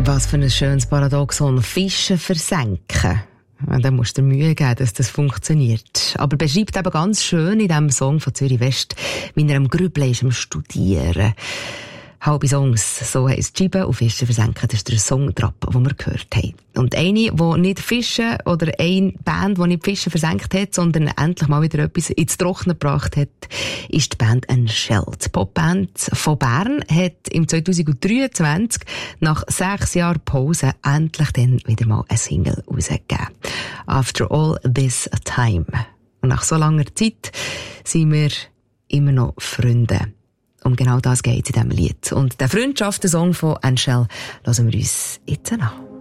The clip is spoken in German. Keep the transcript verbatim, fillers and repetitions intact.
Was für ein schönes Paradoxon. Fische versenken. Da musst du dir Mühe geben, dass das funktioniert. Aber beschreibt eben ganz schön in diesem Song von Zürich West, wie er am Grübeln ist, am Studieren. Halbe Songs, so heisst Scheiben und Fische versenken. Das ist der Songtrap, den wir gehört haben. Und eine, die nicht Fische, oder eine Band, die nicht Fische versenkt hat, sondern endlich mal wieder etwas ins Trockene gebracht hat, ist die Band Anshel. Die Popband von Bern hat im zwanzig dreiundzwanzig nach sechs Jahren Pause endlich dann wieder mal eine Single rausgegeben. After all this time. Und nach so langer Zeit sind wir immer noch Freunde. Um genau das geht es in diesem Lied. Und der Freundschaftssong von Anshel hören wir uns jetzt an.